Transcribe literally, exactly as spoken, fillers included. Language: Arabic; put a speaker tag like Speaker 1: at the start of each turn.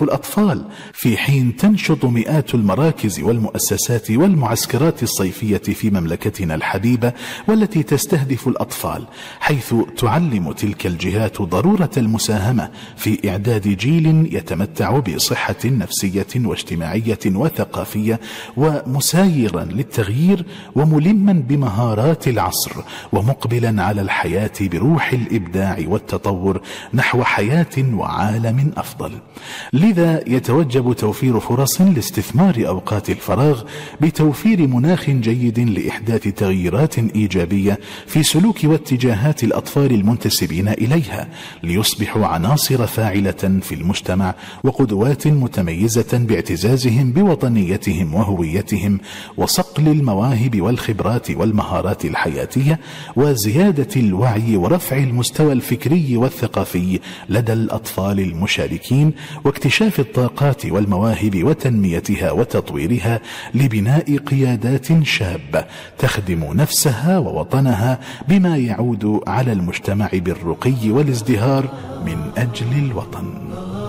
Speaker 1: تستهدف الأطفال، في حين تنشط مئات المراكز والمؤسسات والمعسكرات الصيفية في مملكتنا الحبيبة والتي تستهدف الأطفال، حيث تعلم تلك الجهات ضرورة المساهمة في إعداد جيل يتمتع بصحة نفسية واجتماعية وثقافية ومسايرا للتغيير وملما بمهارات العصر ومقبلا على الحياة بروح الإبداع والتطور نحو حياة وعالم أفضل. لذا يتوجب توفير فرص لاستثمار أوقات الفراغ بتوفير مناخ جيد لإحداث تغييرات إيجابية في سلوك واتجاهات الأطفال المنتسبين إليها، ليصبحوا عناصر فاعلة في المجتمع وقدوات متميزة باعتزازهم بوطنيتهم وهويتهم وصقل المواهب والخبرات والمهارات الحياتية وزيادة الوعي ورفع المستوى الفكري والثقافي لدى الأطفال المشاركين واكتشاف الطاقات والمواهب وتنميتها وتطويرها لبناء قيادات شابة تخدم نفسها ووطنها بما يعود على المجتمع بالرقي والازدهار من أجل الوطن.